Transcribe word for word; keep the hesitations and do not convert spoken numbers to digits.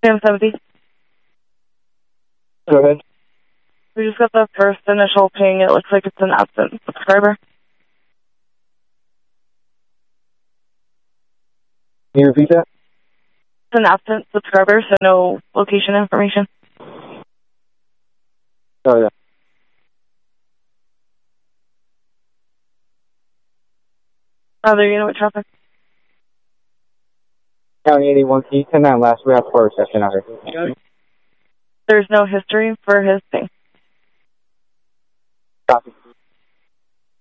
Sam seventy. Go ahead. We just got the first initial ping. It looks like it's an absent subscriber. Can you repeat that? It's an absent subscriber, so no location information. Oh, yeah. Other unit traffic. County eighty-one, can you send that last route for a session out here? There's no history for his ping. Copy.